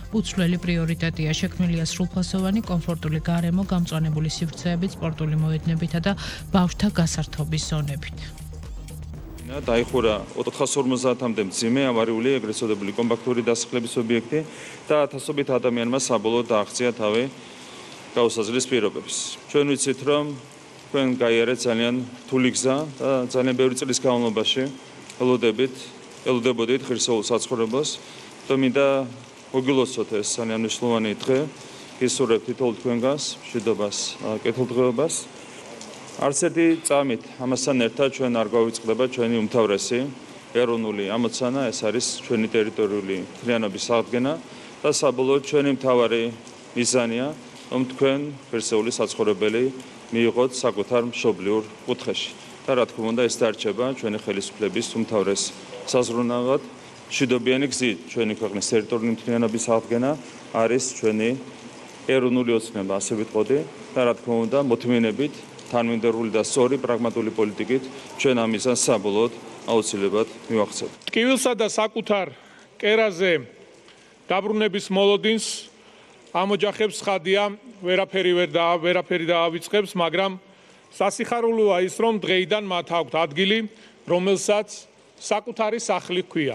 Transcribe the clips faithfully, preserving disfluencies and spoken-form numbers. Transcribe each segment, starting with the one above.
უცვლელი პრიორიტეტია. შექმნილია სრულფასოვანი კომფორტული გარემო, გამწვანებული სივრცეებით, სპორტული მოედნებითა და ბავშვთა გასართობის ზონებით. დაიხურა ოთხას ორმოცდაათამდე მძიმე ავარიული ეგრეთ წოდებული კომპაქტური დასახლების ობიექტი და ათასობით ადამიანმა საბოლოოდ დააღწია თავი გაუსაზღვის პირობებს. ჩვენ ვიცით, რომ თქვენ გაიარეთ ძალიან რთული გზა და ძალიან ბევრი წლის განმავლობაში ელოდებით, ელოდებოდით ღირსეულ საცხოვრებელს. და მინდა მოგილოცოთ ეს ძალიან მნიშვნელოვანი დღე, გისურვებთ თითოეულ თქვენგანს მშვიდობას, კეთილდღეობას. არც ერთი წამით ამასთან ერთად ჩვენ არ გვავიწყდება ჩვენი უმთავრესი ეროვნული ამოცანა, ეს არის ჩვენი ტერიტორიული მთლიანობის აღდგენა და საბოლოოდ ჩვენი მთავარი მიზანია, რომ თქვენ ღირსეული საცხოვრებელი მიიღოთ საკუთარ მშობლიურ კუთხეში. და რა თქმა უნდა, ეს დარჩება ჩვენი ხელისუფლების უმთავრეს საზრუნავად. მშვიდობიანი გზით ჩვენი ქვეყნის ტერიტორიული მთლიანობის აღდგენა არის ჩვენი ეროვნული ოცნება, ასე ვიტყოდი და რა თქმა უნდა, მოთმინებით თანმიმდევრული და სწორი პრაგმატული პოლიტიკით ჩვენ ამ მიზანს საბოლოოდ აუცილებლად მივახცევთ. ტკივილსა და საკუთარ კერაზე დაბრუნების მოლოდინს ამ ოჯახებს ხადია ვერაფერი ვერ და ვერაფერი დაავიწყებს, მაგრამ სასიხარულოა ის, რომ დღეიდან მათ აქვთ ადგილი, რომელსაც საკუთარი სახლი ჰქვია.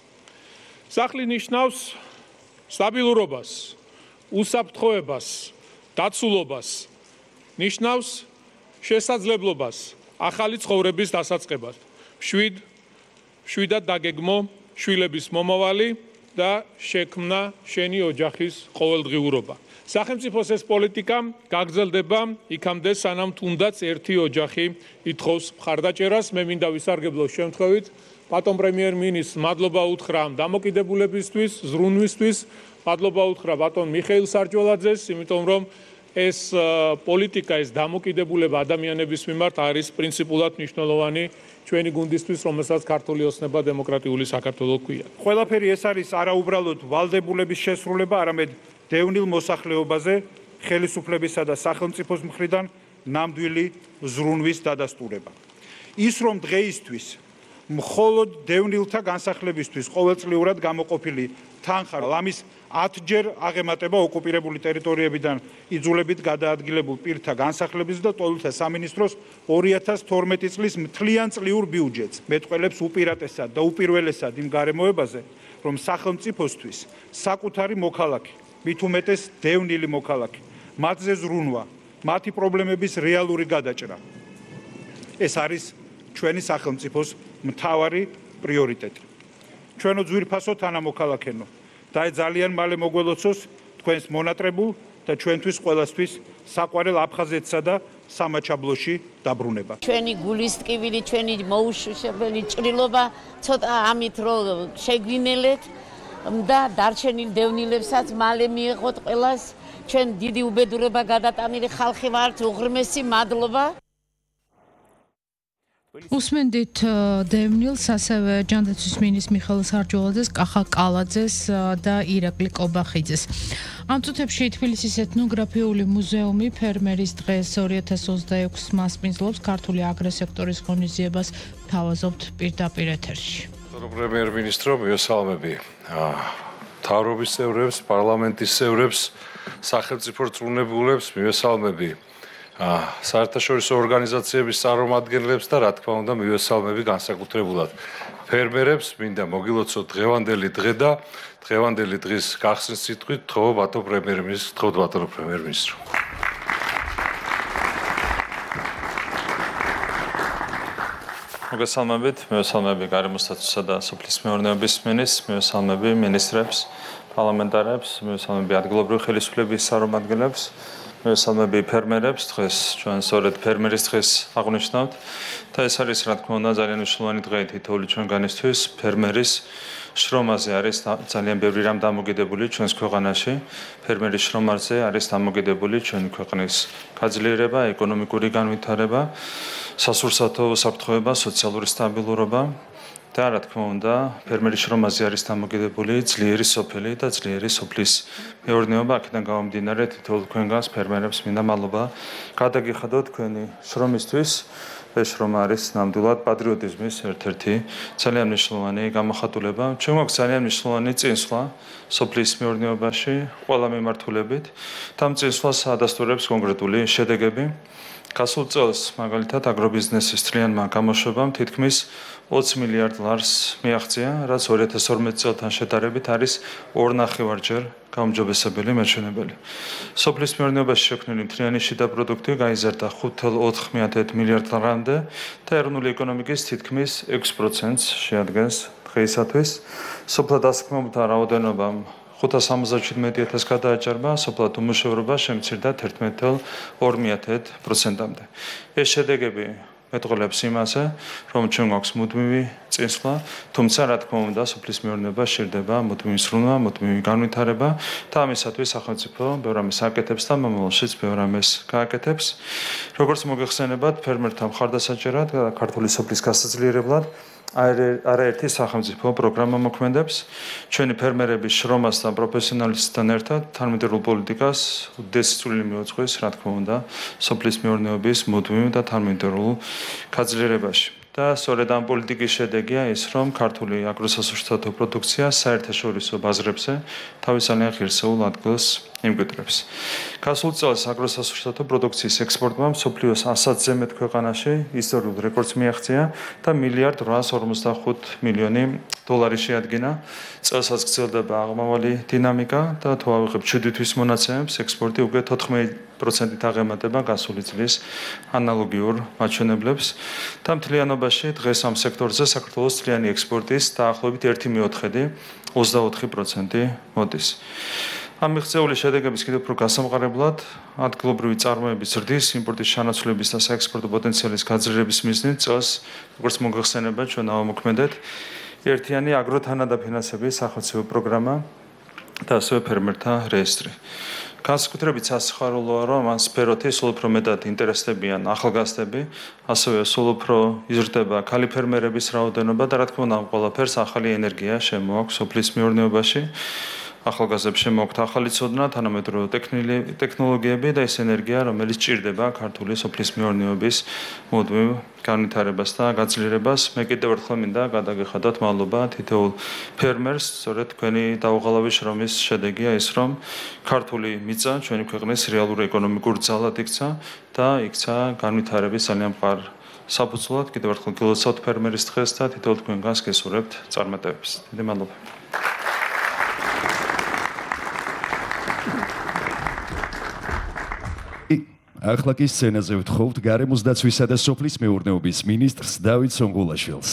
სახლი ნიშნავს სტაბილურობას, უსაფრთხოებას, დაცულობას, ნიშნავს შესაძლებლობას ახალი ცხოვრების დასაწყებას. შვიდ შვიდად დაგეგმო შვილების მომავალი და შექმნა შენი ოჯახის ყოველდღიურობა. სახელმწიფოს ეს პოლიტიკა გაგრძელდება იქამდე, სანამ თუნდაც ერთი ოჯახი ითხოვს მხარდაჭერას. მე მინდა ვისარგებლო შემთხვევით ბატონ პრემიერ-მინისტრს მადლობა უთხრა ამ დამოკიდებულებისთვის, ზრუნვისთვის, მადლობა უთხრა ბატონ მიხეილ სარჯველაძეს, იმიტომ რომ ეს პოლიტიკა, ეს დამოკიდებულება ადამიანების მიმართ არის პრინციპულად მნიშვნელოვანი ჩვენი გუნდისთვის, რომელსაც ქართული ოცნება დემოკრატიული საქართველო ჰქვია. ყველაფერი ეს არის არაუბრალოდ ვალდებულების შესრულება, არამედ დევნილ მოსახლეობაზე ხელისუფლებისა და სახელმწიფოს მხრიდან ნამდვილი ზრუნვის დადასტურება. ის რომ დღეისთვის მხოლოდ დევნილთა განსახლებისთვის ყოველწლიურად გამოყოფილი თანხა ლამის ათჯერ აღემატება ოკუპირებული ტერიტორიებიდან იძულებით გადაადგილებულ პირთა განსახლების და ტოლთა სამინისტროს ორი ათას თორმეტი წლის მთლიან წლიურ ბიუჯეტს. მეტყველებს უპირატესად და უპირველესად იმ გარემოებაზე, რომ სახელმწიფოსთვის საკუთარი მოქალაქე, მით უმეტეს დევნილი მოქალაქე, მათზე ზრუნვა, მათი პრობლემების რეალური გადაჭრა. ეს არის ჩვენი სახელმწიფოს მთავარი პრიორიტეტი. ჩვენო ძვირფასო თანამოქალაქენო, და ძალიან მალე მოგველოცოს თქვენს მონატრებულ და ჩვენთვის ყველასთვის საყვარელ აფხაზეთსა და სამაჩაბლოში დაბრუნება. ჩვენი გულის ტკივილი, ჩვენი მოუშვებელი ჭრილობა ცოტა ამით რომ შეგვიმელეთ და დარჩენილ დევნილებსაც მალე მიიღოთ ყველას. ჩვენ დიდი უბედურება გადატანილი ხალხი ვართ, უღრმესი მადლობა. უსმენდით დევნილს, ასევე ჯანდაცვის მინისტრ მიხეილ სარჯველაძეს, კახა კალაძეს და ირაკლი კობახიძეს. ამ წუთებში თბილისის ეთნოგრაფიული მუზეუმი ფერმერის დღეს ორი ათას ოცდაექვსს მასპინძლობს. ქართული აგრესექტორის ღონისძიებას თავაზობთ პირდაპირ ეთერში. პრემიერ-მინისტრო, მივესალმები მთავრობის წევრებს, პარლამენტის წევრებს, სახელმწიფო რწმუნებულებს, მივესალმები საერთაშორისო ორგანიზაციების წარმომადგენლებს და რა თქმა უნდა მივესალმები განსაკუთრებულად ფერმერებს. მინდა მოგილოცოთ დღევანდელი დღე და დღევანდელი დღის გახსნის სიტყვით თხოვ ბატონ პრემიერ-მინისტრს, თხოვ ბატონ პრემიერ-მინისტრო. მოგესალმებით, მივესალმები გარემოსტატუსისა და სოფლის მეურნეობის მინისტრს, მივესალმები მინისტრებს, პარლამენტარებს, მივესალმები ადგილობრივი ხელისუფლების წარმომადგენლებს. მივესალმები ფერმერებს, დღეს ჩვენ სწორედ ფერმერის დღეს აღვნიშნავთ და ეს არის რა თქმა უნდა ძალიან მნიშვნელოვანი დღე თითოეული ჩვენგანისთვის. ფერმერის შრომაზე არის ძალიან ბევრი რამ დამოკიდებული ჩვენს ქვეყანაში. ფერმერის შრომაზე არის დამოკიდებული ჩვენი ქვეყნის გაძლიერება, ეკონომიკური განვითარება, სასურსათო უსაფრთხოება, სოციალური სტაბილურობა. და რა თქმა უნდა, ფერმერის შრომაზე არის დამოკიდებული ძლიერი სოფელი და ძლიერი სოფლის მეურნეობა. აქედან გამომდინარე, თითოეულ თქვენგანს ფერმერებს მინდა მადლობა გადაგიხადოთ თქვენი შრომისთვის ეს რომ არის ნამდვილად პატრიოტიზმის ერთ-ერთი ძალიან მნიშვნელოვანი გამოხატულება. ჩვენ გვაქვს ძალიან მნიშვნელოვანი წინსვლა სოფლის მეურნეობაში ყველა მიმართულებით. და ამ წინსვლას ადასტურებს კონკრეტული შედეგები. გასულ წელს მაგალითად აგრობიზნესის თლიანმა გამოშვებამ თითქმის ოცი მილიარდ ლარს მიაღწია, რაც ორი ათას ორმეტ წელთან შედარებით არის ორ ნახევარჯერ გაუმჯობესებელი მაჩვენებელი. სოფლის მეურნეობაში შექმნილი მთლიანი შიდა პროდუქტი გაიზარდა ხუთ целых ოთხ მილიარდ ლარამდე და ეროვნული ეკონომიკის თითქმის ექვს პროცენტს შეადგენს დღეისათვის. სოფლად დასაქმებულთა რაოდენობამ ხუთას ორმოცდაშვიდ ათასს გადააჭარბა, სოფლად უმუშევრობა შემცირდა თერთმეტ целых ორ პროცენტამდე. ეს შედეგები მეტყოლებს იმაზე, რომ ჩვენ გვაქვს მუდმივი წინსვლა, თუმცა რა თქმა უნდა, სოფლის მეურნეობა სჭირდება მუდმივი სრულმა, მუდმივი განვითარება და ამისათვის სახელმწიფო ბევრ ამას აკეთებს და მომავალშიც ბევრ ამას გააკეთებს. როგორც მოგეხსენებათ, ფერმერთა მხარდასაჭერად და ქართული სოფლის გასაძლიერებლად არაერთი სახელმწიფო პროგრამა მოქმედებს. ჩვენი ფერმერების შრომასთან, პროფესიონალისტთან ერთად თანმიმდევრულ პოლიტიკას უდიდესი წვლილი მიუძღვის, რა თქმა უნდა, სოფლის მეურნეობის მუდმივ და თანმიმდევრულ გაძლიერებაში. და სწორედ ამ პოლიტიკის შედეგია ის, რომ ქართული აგროსასურსათო პროდუქცია საერთაშორისო ბაზრებზე თავის ძალიან ღირსეულ ადგილს იმკვიდრებს. გასულ წელს აგროსასურსათო პროდუქციის ექსპორტმა მსოფლიოს ასათზე მეტ ქვეყანაში ისტორიულ რეკორდს მიაღწია და მილიარდ რვაას ორმოცდახუთ მილიონი დოლარი შეადგინა. წელსაც გრძელდება აღმავალი დინამიკა და თუ ავიღებთ შვიდი თვის მონაცემებს, ექსპორტი უკვე თოთხმეტ პროცენტით აღემატება გასული წლის ანალოგიურ მაჩვენებლებს და მთლიანობაში დღეს ამ სექტორზე საქართველოს მთლიანი ექსპორტის დაახლოებით ერთი მეოთხედი ოცდაოთხი პროცენტი მოდის. ამ მიღწეული შედეგების კიდევ უფრო გასამყარებლად ადგილობრივი წარმოების ზრდის, იმპორტის შანაცვლების და საექსპორტო პოტენციალის გაძლიერების მიზნით წელს, როგორც მოგეხსენება, ჩვენ ავამოქმედეთ ერთიანი აგროთანადაფინანსების სახელმწიფო პროგრამა და ასევე ფერმერთა რეესტრი. განსაკუთრებით სასიხარულოა, რომ ამ სფეროთი სულ უფრო მეტად ინტერესდებიან ახალგაზრდები, ასევე სულ უფრო იზრდება ქალი ფერმერების რაოდენობა და რა თქმა უნდა, ამ ყველაფერს ახალი ენერგია შემოაქვს სოფლის მეურნეობაში. ახალგაზრდებს შემოაქვთ ახალი ცოდნა, თანამედროვე ტექნოლოგიები და ეს ენერგია, რომელიც ჭირდება ქართული სოფლის მეურნეობის მუდმივ განვითარებას და გაძლიერებას. მე კიდევ ერთხელ მინდა გადაგეხადოთ მადლობა თითოეულ ფერმერს, სწორედ თქვენი დაუღალავი შრომის შედეგია ის, რომ ქართული მიწა ჩვენი ქვეყნის რეალური ეკონომიკურ ძალად იქცა და იქცა განვითარების ძალიან მყარ საფუძვლად. კიდევ ერთხელ გილოცავთ ფერმერის დღეს და თითოეულ თქვენგანს გესურვებთ წარმატებებს. დიდი მადლობა. ახლა კი სცენაზე ვთხოვთ გარემოს დაცვისა და სოფლის მეურნეობის მინისტრს დავით სონგულაშვილს.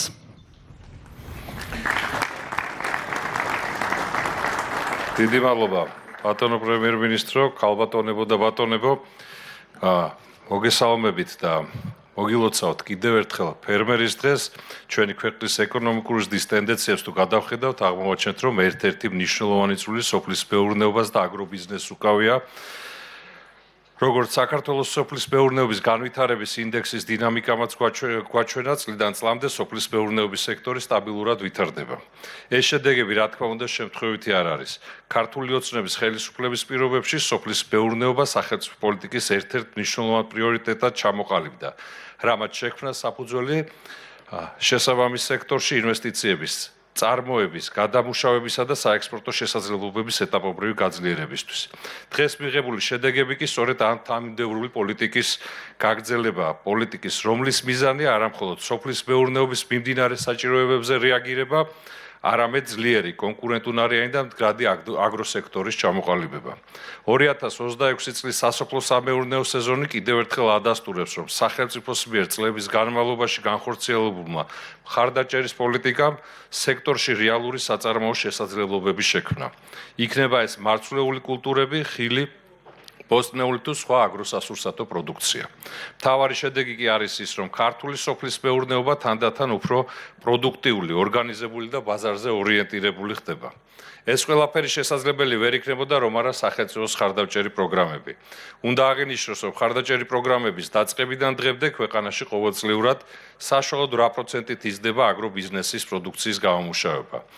დიდი მადლობა, ბატონო პრემიერ-მინისტრო, ქალბატონებო და ბატონებო. მოგესალმებით და მოგილოცავთ კიდევ ერთხელ ფერმერის დღეს. ჩვენი ქვეყნის ეკონომიკური ზრდის ტენდენციებს თუ გადავხედავთ, აღმოვაჩენთ, რომ ერთ-ერთი მნიშვნელოვანი წვლილი სოფლის მეურნეობას და აგრობიზნესს უკავია. როგორც საქართველოს სოფლის მეურნეობის განვითარების ინდექსის დინამიკამაც გვაჩვენა, წლიდან წლამდე სოფლის მეურნეობის სექტორი სტაბილურად ვითარდება. ეს შედეგები, რა თქმა უნდა, შემთხვევითი არ არის. ქართული ოცნების ხელისუფლების პირობებში სოფლის მეურნეობა სახელმწიფო პოლიტიკის ერთ-ერთ მნიშვნელოვან პრიორიტეტად ჩამოყალიბდა, რამაც შექმნა საფუძველი შესაბამის სექტორში ინვესტიციების წარმოების, გადამუშავებისა და საექსპორტო შესაძლებლობების ეტაპობრივი გაძლიერებისთვის. დღეს მიღებული შედეგები კი სწორედ ამ თანმიმდევრული პოლიტიკის გაგრძელებაა, პოლიტიკის, რომლის მიზანია არამხოლოდ სოფლის მეურნეობის მიმდინარე საჭიროებებზე რეაგირება, არამედ ძლიერი, კონკურენტუნარიანი და მდგრადი აგროსექტორის ჩამოყალიბება. ორი ათას ოცდაექვსი წლის სასოფლო-სამეურნეო სეზონი კიდევ ერთხელ ადასტურებს, რომ სახელმწიფოს მიერ წლების განმავლობაში განხორციელებულმა მხარდაჭერის პოლიტიკამ სექტორში რეალური საწარმოო შესაძლებლობები შექმნა. იქნება ეს მარცვლეული კულტურები, ხილი, ბოსტნეული თუ სხვა აგროსასურსათო პროდუქცია. მთავარი შედეგი კი არის ის, რომ ქართული სოფლის მეურნეობა თანდათან უფრო პროდუქტიული, ორგანიზებული და ბაზარზე ორიენტირებული ხდება. ეს ყველაფერი შესაძლებელი ვერ იქნებოდა, რომ არა სახელმწიფოს მხარდაჭერი პროგრამები. უნდა აღინიშნოს, რომ მხარდაჭერი პროგრამების დაწყებიდან დღემდე ქვეყანაში ყოველწლიურად საშუალოდ რვა პროცენტით იზრდება აგრობიზნესის პროდუქციის გამომუშავება.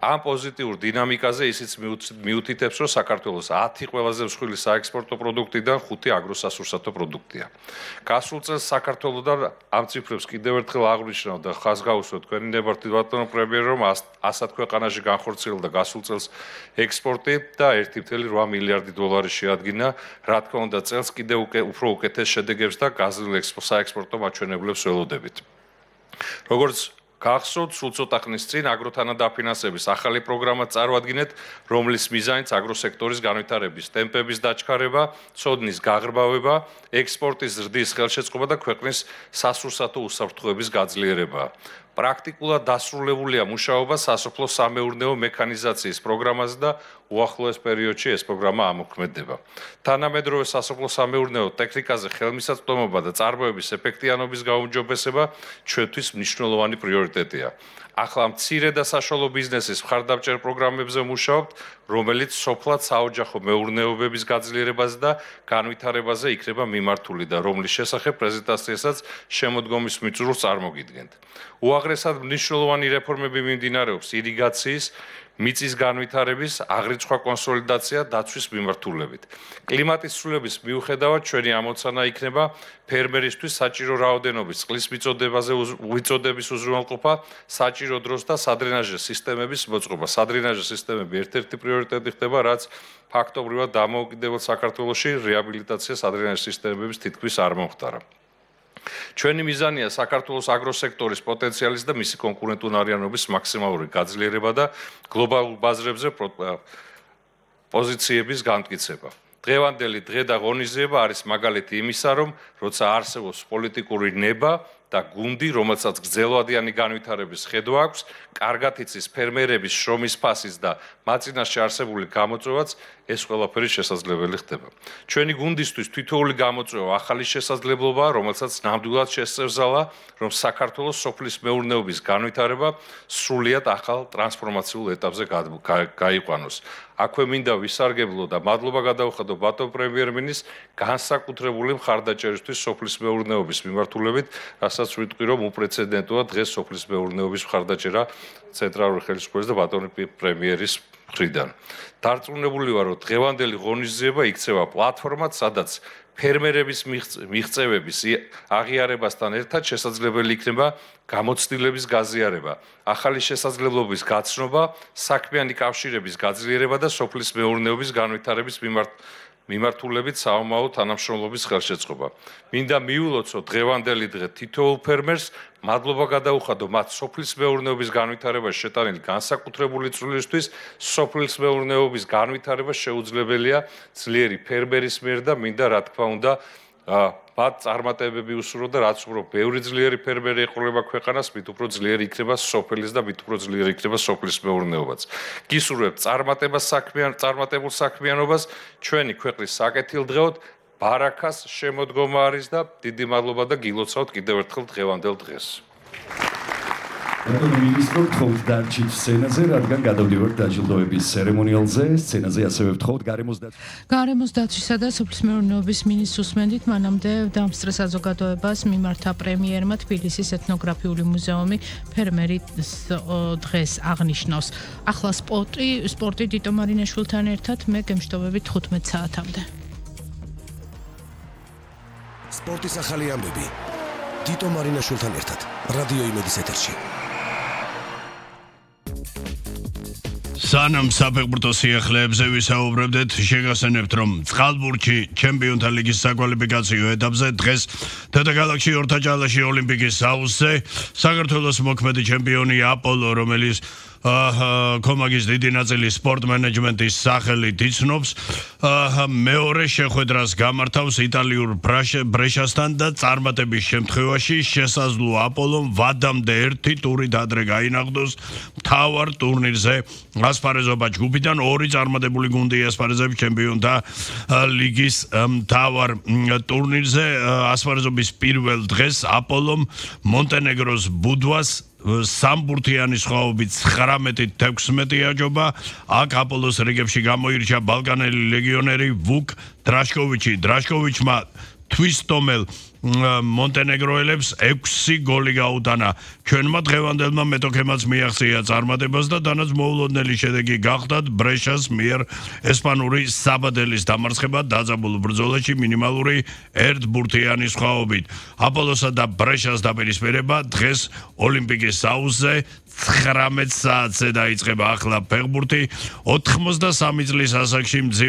ამ პოზიტიურ დინამიკაზე ისიც მიუთითებს, რომ საქართველოს ათი ყველაზე მსხვილი საექსპორტო პროდუქტიდან ხუთი აგროსასურსათო პროდუქტია. გასულ წელს საქართველოსთან ამ ციფრებს კიდევ ერთხელ აღვნიშნავ და ხაზგაუსვა თქვენი ნებართვით ბატონო პრემიერ, რომ ასად ქვეყანაში განხორციელდა გასულ წელს ექსპორტი და ერთი წელი რვა მილიარდი დოლარი შეადგინა, რა თქმა უნდა, წელს კიდევ უფრო უკეთეს შედეგებს და გაზრდილ საექსპორტო მაჩვენებლებს ველოდებით. როგორც გახსოვთ, სულ ცოტა ხნის წინ აგროთანადაფინანსების ახალი პროგრამა წარვადგინეთ, რომლის მიზანიც აგროსექტორის განვითარების ტემპების დაჩქარება, ცოდნის გაღრბავება, ექსპორტის ზრდის ხელშეწყობა და ქვეყნის სასურსათო უსაფრთხოების გაძლიერება. პრაქტიკულად დასრულებულია მუშაობა სასოფლო-სამეურნეო მექანიზაციის პროგრამაზე და უახლოეს პერიოდში ეს პროგრამა ამოქმედება. თანამედროვე სასოფლო-სამეურნეო ტექნიკაზე ხელმისაწვდომობა და წარმოების ეფექტიანობის გაუმჯობესება ჩვენთვის მნიშვნელოვანი პრიორიტეტია. ახლა მცირე და საშუალო ბიზნესის მხარდამჭერ პროგრამებზე მუშაობთ, რომელიც სოფლად საოჯახო მეურნეობების გაძლიერებაზე და განვითარებაზე იქნება მიმართული და რომლის შესახებ პრეზენტაციასაც შემოდგომის მიწურულს წარმოგიდგენთ. უაღრესად მნიშვნელოვანი რეფორმები მიმდინარეობს ირიგაციის, მიწის განვითარების, აღრიცხვა კონსოლიდაცია დაცვის მიმართულებით. კლიმატის ცვლილების მიუხედავად ჩვენი ამოცანა იქნება ფერმერისთვის საჭირო რაოდენობის წყლის მიწოდებაზე უწოდების უზრუნველყოფა, საჭირო დროს და სადრენაჟე სისტემების მოწყობა. სადრენაჟე სისტემები ერთ-ერთი პრიორიტეტი ხდება, რაც ფაქტობრივად დამოუკიდებელ საქართველოში რეაბილიტაცია სადრენაჟე სისტემების თითქმის არ მომხდარა. ჩვენი მიზანია საქართველოს აგროსექტორის პოტენციალის და მისი კონკურენტუნარიანობის მაქსიმალური გაძლიერება და გლობალურ ბაზრებზე პოზიციების განმტკიცება. დღევანდელი დღე და ღონისძიება არის მაგალითი იმისა, რომ როცა არსებობს პოლიტიკური ნება და გუნდი, რომელსაც გრძელვადიანი განვითარების ხედვა აქვს, კარგად იცის ფერმერების შრომის ფასის და მათ წინაშე არსებული გამოწვევაც, ეს ყველაფერი შესაძლებელი ხდება. ჩვენი გუნდისთვის თითოეული გამოწვევა ახალი შესაძლებლობაა, რომელსაც ნამდვილად შესწევზალა, რომ საქართველოს სოფლის მეურნეობის განვითარება სრულიად ახალ ტრანსფორმაციულ ეტაპზე გაიყვანოს. აქვე მინდა ვისარგებლო და მადლობა გადავხადო ბატონ პრემიერ-მინისტრს განსაკუთრებული მხარდაჭერისთვის სოფლის მეურნეობის მიმართულებით, რასაც ვიტყვი, რომ უპრეცედენტოა დღეს სოფლის მეურნეობის მხარდაჭერა ცენტრალური ხელისუფლების და ბატონ პრემიერის მხრიდან. დარწმუნებული ვარ, რომ დღევანდელი ღონისძიება იქცევა პლატფორმად, სადაც ფერმერების მიღწევების აღიარებასთან ერთად შესაძლებელი იქნება გამოცდილების გაზიარება, ახალი შესაძლებლობების გაცნობა, საქმიანი კავშირების გაძლიერება და სოფლის მეურნეობის განვითარების მიმართულებით საომაო თანამშრომლობის ხელშეწყობა. მინდა მიულოცო დღევანდელი დღე თითოეულ ფერმერს, მადლობა გადაუხადო მათ სოფლის მეურნეობის განვითარებაში შეტანილი განსაკუთრებული წვლილისთვის. სოფლის მეურნეობის განვითარება შეუძლებელია ძლიერი ფერმერის მიერ და მინდა რა თქმა უნდა მათ წარმატებები უსურვო და რაც უფრო ბევრი ძლიერი ფერმერი ეყოლება ქვეყანას, მით უფრო ძლიერი იქნება სოფლის და მით უფრო ძლიერი იქნება სოფლის მეურნეობაც. გისურვებთ წარმატებას საქმიან წარმატებულ საქმიანობას, ჩვენი ქვეყნის საკეთილდღეოდ ბარაქას შემოდგომა არის და დიდი მადლობა და გილოცავთ კიდევ ერთხელ დღევანდელ დღეს. ბატონო მინისტრო, გთხოვთ დარჩით სცენაზე, რადგან გადავდივართ დაჯილდოების ცერემონიალზე. სცენაზე ასევე ვთხოვთ გარემოს დაცვის გარემოს დაცვისა და სოფლის მეურნეობის მინისტრს უსმენდით, მანამდე დამსწრე საზოგადოებას მიმართა პრემიერმა თბილისის ეთნოგრაფიული მუზეუმი ფერმერის დღეს აღნიშნავს. ახლა სპორტი, სპორტი დიტო მარინაშვილთან ერთად მე გემშვიდობებით თხუთმეტ საათამდე. სპორტის ახალი ამბები დიტო მარინაშვილთან ერთად რადიო იმედის ეთერში. სანამ საფეხბურთო სიახლეებზე ვისაუბრებდეთ, შეგახსენებთ, რომ წყალბურთში ჩემპიონთა ლიგის საკვალიფიკაციო ეტაპზე დღეს დედაქალაქში ორთაჭალაში ოლიმპიკის აუზზე საქართველოს მოქმედი ჩემპიონი აპოლო, რომელიც კომაგის დიდი ნაწილი სპორტ მენეჯმენტის სახელით იცნობს, მეორე შეხვედრას გამართავს იტალიურ ბრეშასთან და წარმატების შემთხვევაში შესაძლოა აპოლომ ვადამდე ერთი ტურით ადრე გაინაღდოს მთავარ ტურნირზე ასპარეზობა ჯგუფიდან. ორი წარმატებული გუნდი ასპარეზებს ჩემპიონთა ლიგის მთავარ ტურნირზე. ასპარეზობის პირველ დღეს აპოლომ მონტენეგროს ბუდვას სამბურთიანი სხვაობით ცხრამეტი თექვსმეტი აჯობა. აქ აპოლოს რიგებში გამოირჩა ბალკანელი ლეგიონერი ვუკ დრაშკოვიჩი. დრაშკოვიჩმა თვის ტომელ მონტენეგროელებს ექვსი გოლი გაუტანა. ჩვენმა დღევანდელმა მეტოქემაც მიაღწია წარმატებას და დანაც მოულოდნელი შედეგი გახდათ ბრეშას მიერ ესპანური საბადელის დამარცხება დაძაბულ ბრძოლაში მინიმალური ერთბურთიანი სხვაობით. აპოლოსა და ბრეშას დაპირისპირება დღეს ოლიმპიკის საუნზე ცხრამეტ საათზე დაიწყება ახლა ფეხბურთი ოთხმოცდასამი წლის ასაკში